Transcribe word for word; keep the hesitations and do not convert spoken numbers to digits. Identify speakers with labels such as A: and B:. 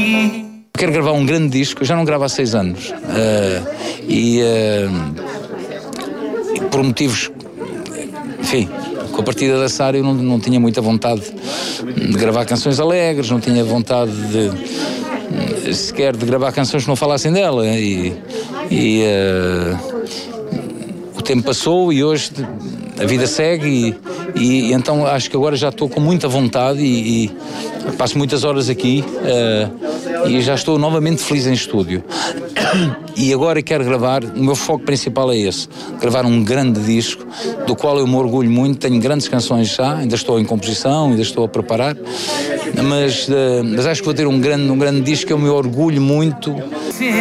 A: Quero gravar um grande disco, eu já não gravo há seis anos. Uh, e, uh, e por motivos, enfim, com a partida da Sara eu não, não tinha muita vontade de gravar canções alegres, não tinha vontade de, sequer de gravar canções que não falassem dela. E, e uh, o tempo passou e hoje a vida segue e, e então acho que agora já estou com muita vontade e, e passo muitas horas aqui uh, e já estou novamente feliz em estúdio. E agora quero gravar, o meu foco principal é esse, gravar um grande disco, do qual eu me orgulho muito, tenho grandes canções já, ainda estou em composição, ainda estou a preparar, mas, uh, mas acho que vou ter um grande, um grande disco que eu me orgulho muito.